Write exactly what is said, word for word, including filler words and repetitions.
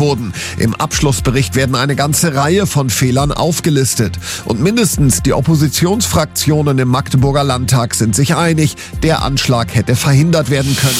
wurden. Im Abschlussbericht werden eine ganze Reihe von Fehlern aufgelistet. Und mindestens die Oppositionsfraktionen im Magdeburger Landtag sind sich einig, der Anschlag hätte verhindert werden können.